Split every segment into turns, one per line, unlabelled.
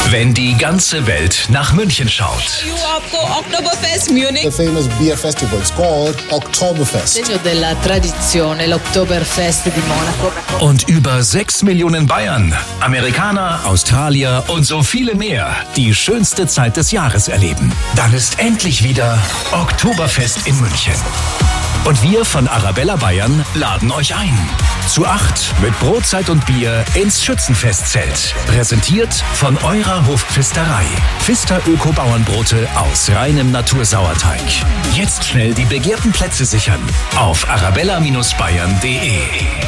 Wenn die ganze Welt nach München schaut.
Oktoberfest Munich.
The famous beer festival is called Oktoberfest.
Segno della tradizione, l'Oktoberfest di Monaco.
Und über 6 Millionen Bayern, Amerikaner, Australier und so viele mehr die schönste Zeit des Jahres erleben. Dann ist endlich wieder Oktoberfest in München. Und wir von Arabella Bayern laden euch ein. Zu 8 mit Brotzeit und Bier ins Schützenfestzelt. Präsentiert von eurer Hofpfisterei. Pfister Öko-Bauernbrote aus reinem Natursauerteig. Jetzt schnell die begehrten Plätze sichern auf arabella-bayern.de.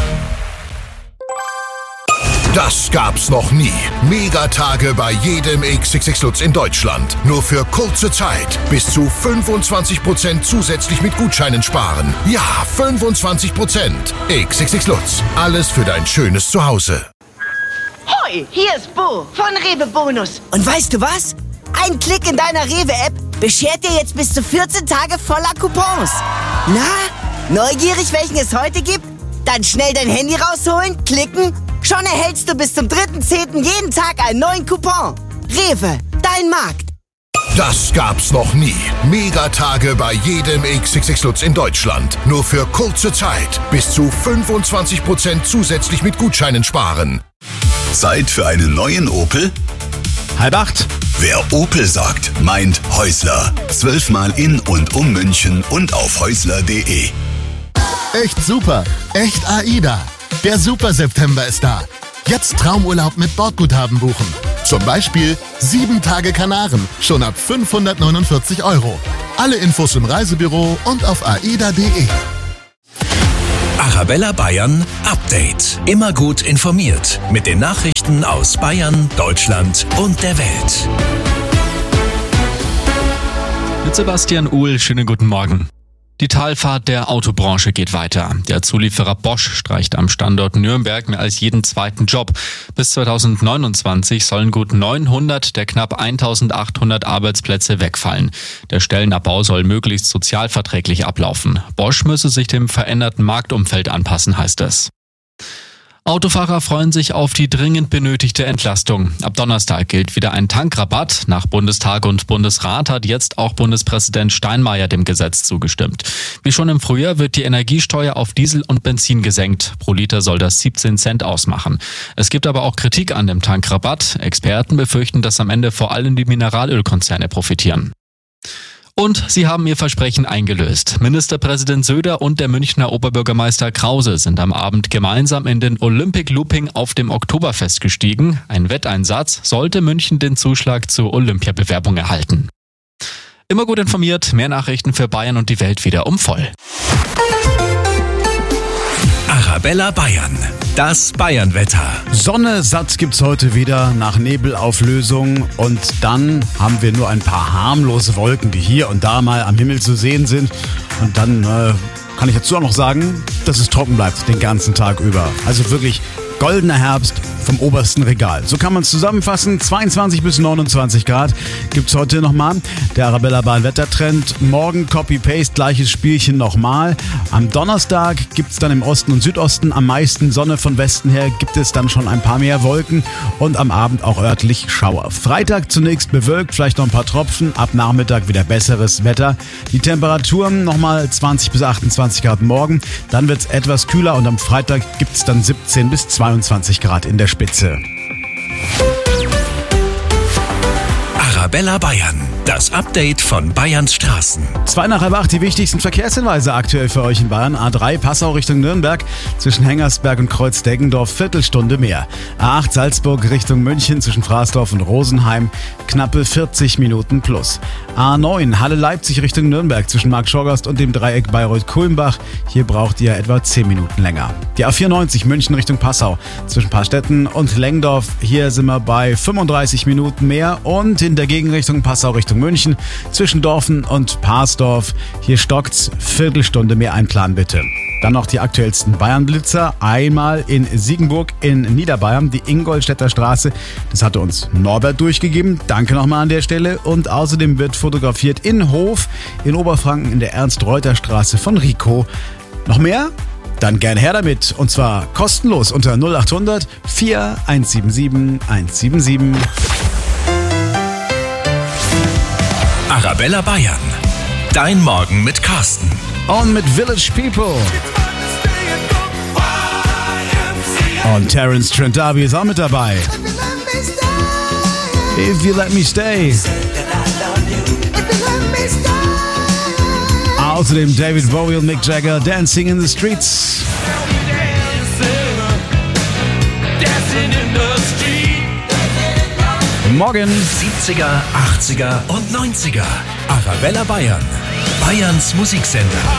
Das gab's noch nie. Megatage bei jedem XXX Lutz in Deutschland. Nur für kurze Zeit. Bis zu 25% zusätzlich mit Gutscheinen sparen. Ja, 25%. XXX Lutz. Alles für dein schönes Zuhause.
Hoi, hier ist Bo von Rewe Bonus. Und weißt du was? Ein Klick in deiner Rewe-App beschert dir jetzt bis zu 14 Tage voller Coupons. Na, neugierig, welchen es heute gibt? Dann schnell dein Handy rausholen, klicken. Schon erhältst du bis zum 3.10. jeden Tag einen neuen Coupon. Rewe, dein Markt.
Das gab's noch nie. Megatage bei jedem XXX Lutz in Deutschland. Nur für kurze Zeit. Bis zu 25% zusätzlich mit Gutscheinen sparen.
Zeit für einen neuen Opel?
7:30.
Wer Opel sagt, meint Häusler. 12-mal in und um München und auf häusler.de.
Echt super. Echt AIDA. Der Super September ist da. Jetzt Traumurlaub mit Bordguthaben buchen. Zum Beispiel 7 Tage Kanaren, schon ab 549 €. Alle Infos im Reisebüro und auf aida.de.
Arabella Bayern Update. Immer gut informiert mit den Nachrichten aus Bayern, Deutschland und der Welt.
Mit Sebastian Uhl, schönen guten Morgen. Die Talfahrt der Autobranche geht weiter. Der Zulieferer Bosch streicht am Standort Nürnberg mehr als jeden zweiten Job. Bis 2029 sollen gut 900 der knapp 1800 Arbeitsplätze wegfallen. Der Stellenabbau soll möglichst sozialverträglich ablaufen. Bosch müsse sich dem veränderten Marktumfeld anpassen, heißt es. Autofahrer freuen sich auf die dringend benötigte Entlastung. Ab Donnerstag gilt wieder ein Tankrabatt. Nach Bundestag und Bundesrat hat jetzt auch Bundespräsident Steinmeier dem Gesetz zugestimmt. Wie schon im Frühjahr wird die Energiesteuer auf Diesel und Benzin gesenkt. Pro Liter soll das 17 Cent ausmachen. Es gibt aber auch Kritik an dem Tankrabatt. Experten befürchten, dass am Ende vor allem die Mineralölkonzerne profitieren. Und sie haben ihr Versprechen eingelöst. Ministerpräsident Söder und der Münchner Oberbürgermeister Krause sind am Abend gemeinsam in den Olympic Looping auf dem Oktoberfest gestiegen. Ein Wetteinsatz sollte München den Zuschlag zur Olympiabewerbung erhalten. Immer gut informiert, mehr Nachrichten für Bayern und die Welt wieder um voll.
Arabella Bayern. Das Bayernwetter.
Sonne satt gibt's heute wieder nach Nebelauflösung und dann haben wir nur ein paar harmlose Wolken, die hier und da mal am Himmel zu sehen sind. Und dann kann ich dazu auch noch sagen, dass es trocken bleibt den ganzen Tag über. Also wirklich goldener Herbst vom obersten Regal. So kann man es zusammenfassen. 22 bis 29 Grad gibt's heute nochmal. Der Arabella Bayern Wettertrend. Morgen Copy-Paste, gleiches Spielchen nochmal. Am Donnerstag gibt's dann im Osten und Südosten am meisten Sonne. Von Westen her gibt es dann schon ein paar mehr Wolken und am Abend auch örtlich Schauer. Freitag zunächst bewölkt, vielleicht noch ein paar Tropfen. Ab Nachmittag wieder besseres Wetter. Die Temperaturen nochmal 20 bis 28 Grad morgen. Dann wird's etwas kühler und am Freitag gibt's dann 17 bis 22 Grad in der Spitze.
Arabella Bayern. Das Update von Bayerns Straßen.
7:02, die wichtigsten Verkehrshinweise aktuell für euch in Bayern. A3 Passau Richtung Nürnberg, zwischen Hengersberg und Kreuz-Deggendorf Viertelstunde mehr. A8 Salzburg Richtung München, zwischen Fraßdorf und Rosenheim, knappe 40 Minuten plus. A9 Halle Leipzig Richtung Nürnberg, zwischen Marktschorgast und dem Dreieck Bayreuth-Kulmbach, hier braucht ihr etwa 10 Minuten länger. Die A94 München Richtung Passau, zwischen Paarstetten und Lengdorf, hier sind wir bei 35 Minuten mehr. Und in der Gegenrichtung Passau Richtung München, zwischen Dorfen und Parsdorf, hier stockt's, Viertelstunde mehr einplanen bitte. Dann noch die aktuellsten Bayern-Blitzer. Einmal in Siegenburg in Niederbayern, die Ingolstädter Straße. Das hatte uns Norbert durchgegeben. Danke nochmal an der Stelle. Und außerdem wird fotografiert in Hof in Oberfranken in der Ernst-Reuter-Straße von Rico. Noch mehr? Dann gern her damit. Und zwar kostenlos unter 0800 4177 177.
Arabella Bayern. Dein Morgen mit Carsten.
Und mit Village People. Und Terence Trent D'Arby ist auch mit dabei. If You Let Me Stay. Außerdem David Bowie und Mick Jagger, Dancing in the Streets. Morgen.
70er, 80er und 90er. Arabella Bayern. Bayerns Musiksender.